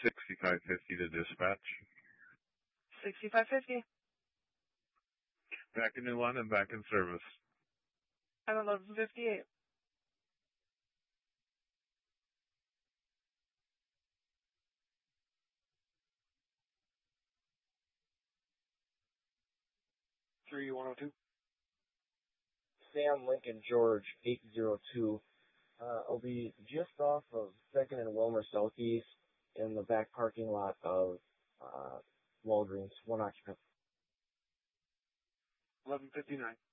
6550 to dispatch. 6550. Back in New London, back in service. I'm 1158. Sam Lincoln George 802. I'll be just off of 2nd and Wilmer Southeast in the back parking lot of Walgreens, one occupant. 1159.